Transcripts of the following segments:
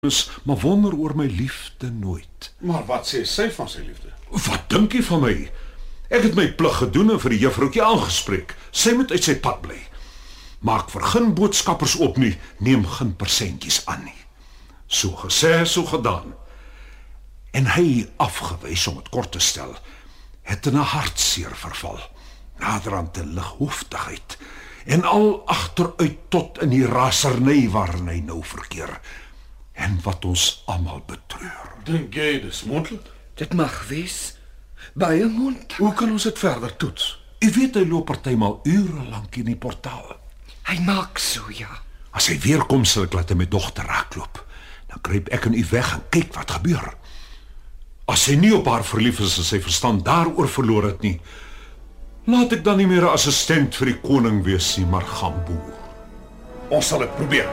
maar wonder oor my liefde nooit. Maar wat sê sy van sy liefde? Wat dink jy van my? Ek het my plig gedoen en vir die juffroukie aangespreek. Sy moet uit sy pad bly. Maak vir geen boodskappers op nie, neem geen persentjies aan nie. So gesê, so gedaan. En hy, afgewys om het kort te stel, het in 'n hartseer verval, naderhand 'n lighoofdigheid, en al agteruit tot in die raserny waarin hy nou verkeer, en wat ons almal betreur. Dink jy dis moontlik? Dit mag wees. Baie moontlik. Hoe kan ons dit verder toets? U weet hy loop partymal ure lank in die portaal. Hy maak so, ja. As hy weer kom, sal ek laat hy my dogter raakloop. Dan kruip ek in u weg en kyk wat gebeur. As hy nie op haar verlief is en sy verstand daaroor verloor het nie, laat ek dan nie meer 'n assistent vir die koning wees nie, maar gaan boer. Ons sal dit probeer.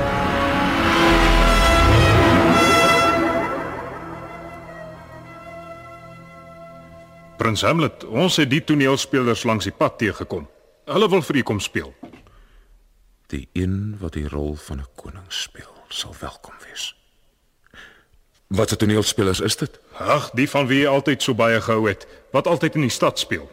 Prins Hamlet, ons het die toneelspelers langs die pad teëgekom. Hulle wil vir u kom speel. Die een wat die rol van 'n koning speel, sal welkom wees. Wat 'n toneelspelers is dit? Ag, die van wie jy altyd so baie gehou het, wat altyd in die stad speel.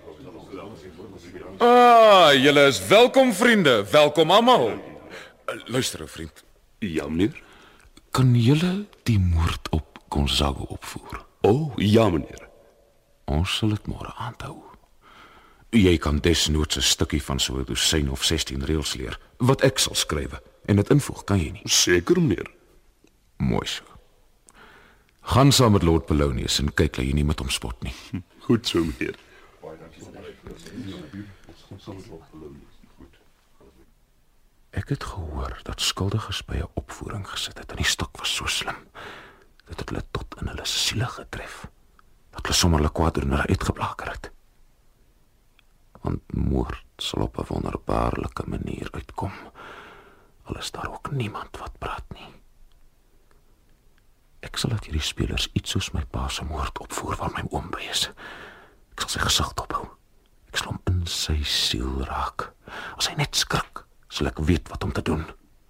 Julle is welkom, vriende. Welkom almal. Luister, ou vriend. Ja, meneer. Kan julle die moord op Gonzago opvoer? Ja, meneer. Ons sal dit môre aanhou. Jy kan desnoods 'n stukkie van so 'n dosyn of 16 reëls leer, wat ek sal skrywe, en dit invoeg, kan jy nie? Seker, meneer. Mooi so. Gaan saam met Lord Polonius en kyk dat jy nie met hom spot nie. Goed so, meneer. Ek het gehoor dat skuldiges by 'n opvoering gesit het en die stuk was so slim. Dit het hulle tot in hulle siele getref. Dat hulle sommer hulle kwaaddoener uitgeblaker het. Want moord sal op 'n wonderbaarlike manier uitkom. Al is daar ook niemand wat praat nie. Ek sal laat hierdie spelers iets soos my pa se moord opvoer waar my oom by is. Ek sal sy gesig dophou. Ek sal hom in sy siel raak. As hy net skrik, sal ek weet wat om te doen.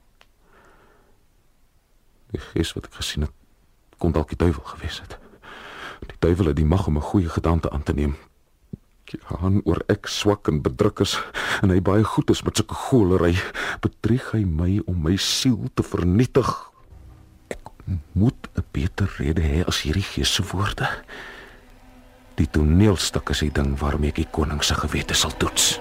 Die gees wat ek gesien het, kon dalk die duiwel gewees het. Die duiwel het die mag om 'n goeie gedagte aan te neem. Ja, oor ek swak en bedruk is, en hy baie goed is met sulke goolery, bedrieg hy my om my siel te vernietig. Ek moet 'n beter rede hê as hierdie gees se woorde. Die toneelstuk is die ding waarmee ek die koning se gewete sal toets.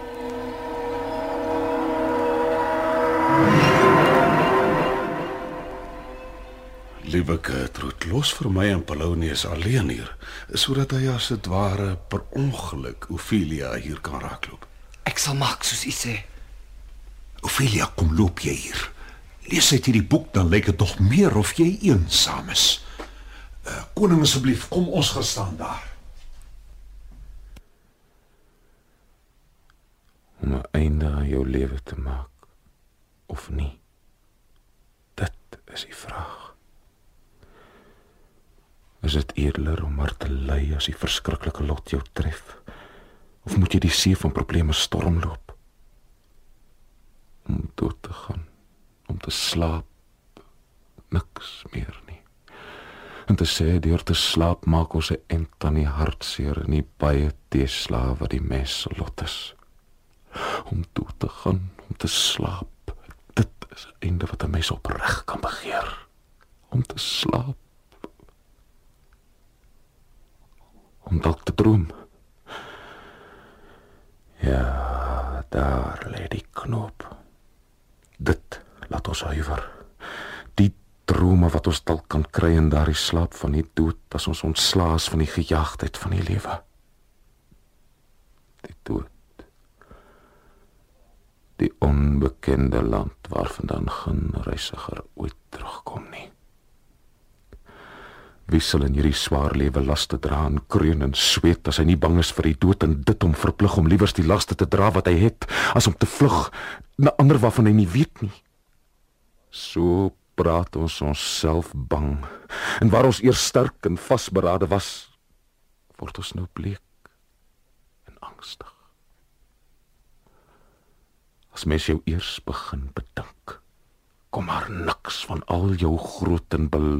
Liewe Gertrude, los vir my en Polonius alleen hier, sodat hy as dit ware per ongeluk Ophelia hier kan raakloop. Ek sal maak soos u sê. Ophelia, kom loop jy hier. Lees uit hierdie boek, dan lyk dit nog meer of jy eensaam is. Koning, asseblief, kom ons gaan staan daar. Om 'n einde aan jou lewe te maak, of nie? Dit is die vraag. Is dit eerder om maar te ly as die verskriklike lot jou tref? Of moet jy die see van probleme stormloop? Om dood te gaan, om te slaap, niks meer nie. En te sê, deur te slaap maak ons 'n end aan die hartseer en die baie teeslae wat die mens se lot is. Om dood te gaan, om te slaap, dit is 'n einde wat 'n mens opreg kan begeer. Om te slaap. Om dalk te droom. Ja, daar lê die knoop. Dit laat ons huiwer. Die drome wat ons dalk kan kry in daardie slaap van die dood, as ons ontslae is van die gejaagdheid van die lewe. Die dood. Die onbekende land waarvandaan geen reisiger ooit terugkom nie. Wie sal in hierdie swaar lewe laste dra en kreun en sweet as hy nie bang is vir die dood en dit hom verplig om liewers die laste te dra wat hy het, as om te vlug na ander waarvan hy nie weet nie. So praat ons onsself bang, en waar ons eers sterk en vasberade was, word ons nou bleek en angstig. As mens jou eers begin bedink, kom maar niks van al jou groot en